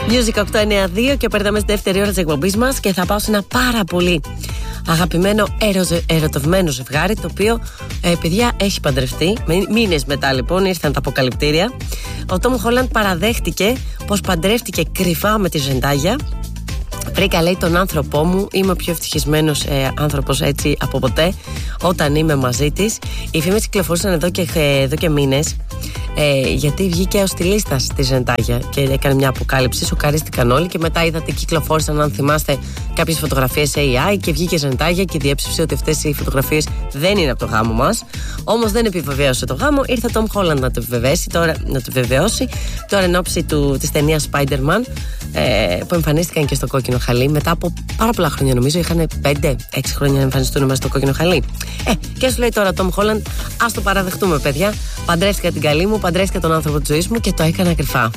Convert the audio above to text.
Music 892 και περνάμε στη δεύτερη ώρα της εκπομπής μας και θα πάω σε ένα πάρα πολύ αγαπημένο ερωτευμένο ζευγάρι, το οποίο παιδιά έχει παντρευτεί. Μήνες μετά λοιπόν ήρθαν τα αποκαλυπτήρια. Ο Tom Holland παραδέχτηκε πως παντρεύτηκε κρυφά με τη Ζεντάγια. Βρήκα, λέει, τον άνθρωπό μου. Είμαι ο πιο ευτυχισμένος άνθρωπος έτσι από ποτέ όταν είμαι μαζί της. Οι φήμες κυκλοφορούσαν εδώ και μήνες, γιατί βγήκε ως τη λίστα στη Ζεντάγια και έκανε μια αποκάλυψη. Σοκαρίστηκαν όλοι και μετά είδατε κυκλοφόρησαν, αν θυμάστε, κάποιες φωτογραφίες AI και βγήκε η Ζεντάγια και διέψευσε ότι αυτές οι φωτογραφίες δεν είναι από το γάμο μας. Όμως δεν επιβεβαίωσε το γάμο. Ήρθε ο Tom Holland να το επιβεβαιώσει. Τώρα εν ώψη της ταινίας Spider-Man, που εμφανίστηκαν και στο κόκκινο χαλί μετά από πάρα πολλά χρόνια, νομίζω είχαν 5-6 χρόνια να εμφανιστούν μέσα στο κόκκινο χαλί. Και σου λέει τώρα Tom Holland, ας το παραδεχτούμε, παιδιά. Παντρεύτηκα την καλή μου, παντρεύτηκα τον άνθρωπο της ζωής μου και το έκανα κρυφά.